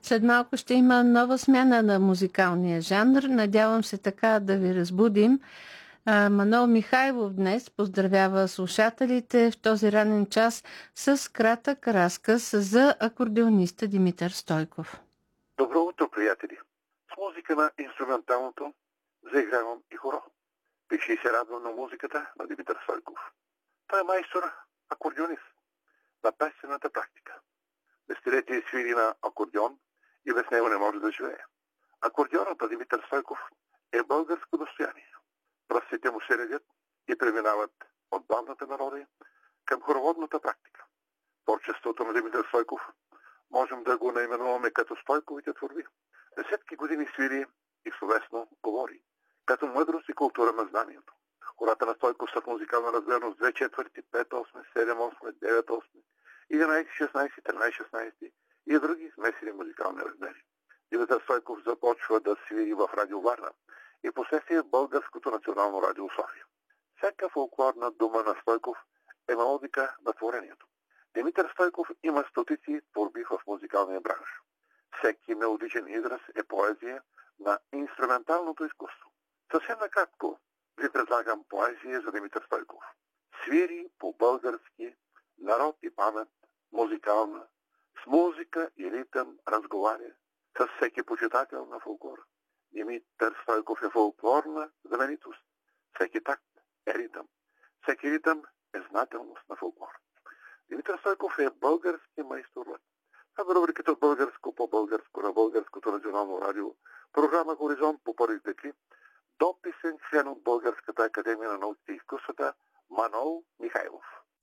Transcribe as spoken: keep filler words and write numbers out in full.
След малко ще има нова смяна на музикалния жанр. Надявам се така да ви разбудим. А, Манол Михайлов днес поздравява слушателите в този ранен час с кратък разказ за акордеониста Димитър Стойков. Добро утро, приятели! С музика на инструменталното заигравам и хоро. Пише и се радвам на музиката на Димитър Стойков. Той е майстор, акордеонист на песенната практика. Десетилетие свири на акордеон и без него не може да живее. Акордеонът на Димитър Стойков е българско достояние. Пръстите му се редят и преминават от бавната мелодия към хороводната практика. Творчеството на Димитър Стойков можем да го наименуваме като Стойковите творби. Десетки години свири и словесно говори, като мъдрост и култура на знанието. Хората на Стойков са в музикална размерност две четвърти, пет осми, седем осми, девет осми, единайсет шестнайсет, тринайсет шестнайсет и други смесени музикални размери. Димитър Стойков започва да свири в Радио Варна и последствие в Българското национално радио София. Всяка фолклорна дума на Стойков е мелодика на творението. Димитър Стойков има стотици творби в музикалния бранш. Всеки мелодичен израз е поезия на инструменталното изкуство. Съвсем накратко ви предлагам поезия за Димитър Стойков. Свири по български, народ и памет, музикална, с музика и ритъм разговаря с всеки почитател на фолклора. Димитър Стойков е фолклорна знаменитост. Всеки такт е ритъм. Всеки ритъм е знателност на фолклора. Димитър Стойков е български майстор. Това е рубриката от българско по българско на Българското национално радио, програма Хоризонт по първи декли, дописен член от Българската академия на науките и изкуствата Манол Михайлов.